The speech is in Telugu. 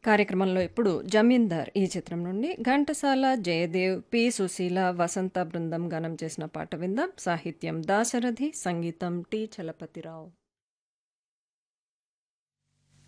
కార్యక్రమంలో ఇప్పుడు 'జమీందార్' ఈ చిత్రం నుండి ఘంటసాల, జయదేవ్, పి. సుశీల, వసంత బృందం గానం చేసిన పాట విందాం. సాహిత్యం దాశరథి, సంగీతం టి. చలపతిరావు.